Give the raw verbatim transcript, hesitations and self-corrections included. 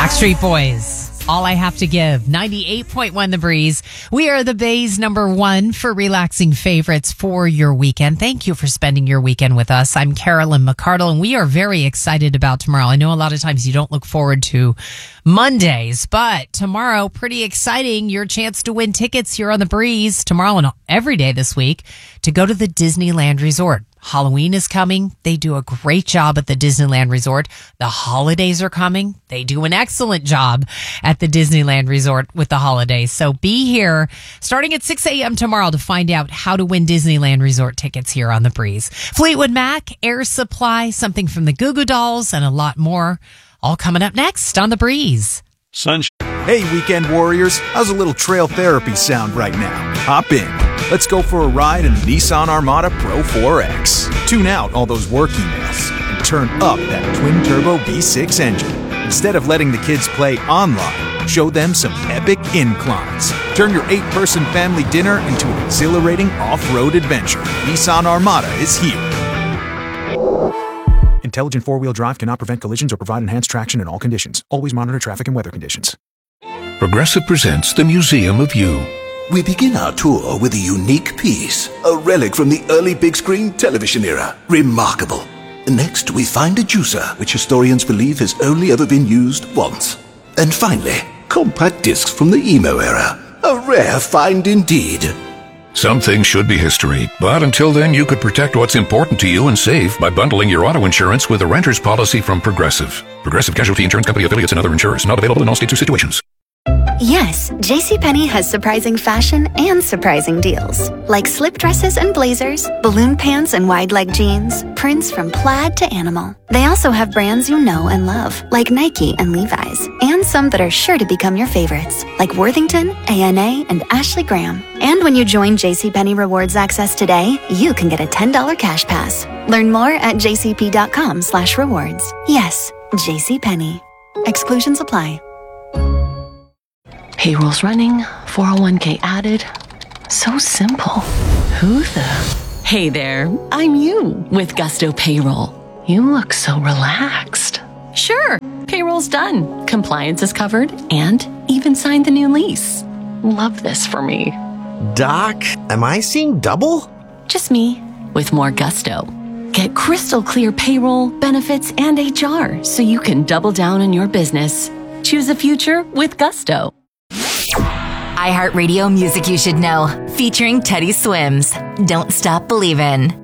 Backstreet Boys. All I Have to Give. ninety-eight point one The Breeze. We are the Bay's number one for relaxing favorites for your weekend. Thank you for spending your weekend with us. I'm Carolyn McCardle, and we are very excited about tomorrow. I know a lot of times you don't look forward to Mondays, but tomorrow, pretty exciting. Your chance to win tickets here on The Breeze tomorrow and every day this week to go to the Disneyland Resort. Halloween is coming. They do a great job at the Disneyland Resort. The holidays are coming. They do an excellent job at the Disneyland Resort with the holidays. So be here starting at six a.m. tomorrow to find out how to win Disneyland Resort tickets here on The Breeze. Fleetwood Mac, Air Supply, something from the Goo Goo Dolls, and a lot more. All coming up next on The Breeze. Sunshine. Hey, weekend warriors. How's a little trail therapy sound right now? Hop in. Let's go for a ride in the Nissan Armada Pro four X. Tune out all those work emails and turn up that twin-turbo V six engine. Instead of letting the kids play online, show them some epic inclines. Turn your eight-person family dinner into an exhilarating off-road adventure. Nissan Armada is here. Intelligent four-wheel drive cannot prevent collisions or provide enhanced traction in all conditions. Always monitor traffic and weather conditions. Progressive presents the Museum of You. We begin our tour with a unique piece, a relic from the early big-screen television era. Remarkable. Next, we find a juicer, which historians believe has only ever been used once. And finally, compact discs from the emo era. A rare find indeed. Some things should be history, but until then, you could protect what's important to you and save by bundling your auto insurance with a renter's policy from Progressive. Progressive Casualty Insurance Company affiliates and other insurers. Not available in all states or situations. Yes, JCPenney has surprising fashion and surprising deals. Like slip dresses and blazers, balloon pants and wide leg jeans, prints from plaid to animal. They also have brands you know and love, like Nike and Levi's, and some that are sure to become your favorites, like Worthington, A N A, and Ashley Graham. And when you join JCPenney Rewards Access today, you can get a ten dollars cash pass. Learn more at jcp.com slash rewards. Yes, JCPenney. Exclusions apply. Payroll's running, four oh one k added. So simple. Who the? Hey there, I'm you with Gusto Payroll. You look so relaxed. Sure, payroll's done. Compliance is covered and even signed the new lease. Love this for me. Doc, am I seeing double? Just me with more gusto. Get crystal clear payroll, benefits, and H R so you can double down on your business. Choose a future with Gusto. iHeartRadio Music You Should Know, featuring Teddy Swims. Don't Stop Believin'.